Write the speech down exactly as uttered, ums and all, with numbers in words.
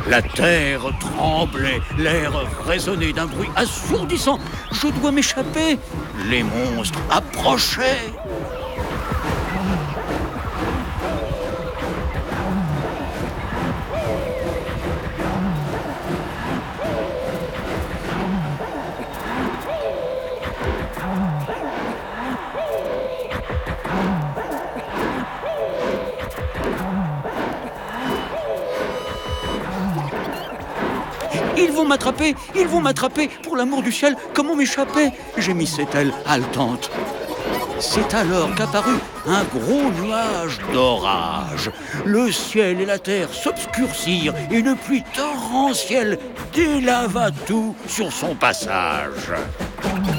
La terre tremblait, l'air résonnait d'un bruit assourdissant. Je dois m'échapper. Les monstres approchaient. Ils vont m'attraper, ils vont m'attraper. Pour l'amour du ciel, comment m'échapper? Gémissait-elle haletante. C'est alors qu'apparut un gros nuage d'orage. Le ciel et la terre s'obscurcirent et une pluie torrentielle délava tout sur son passage.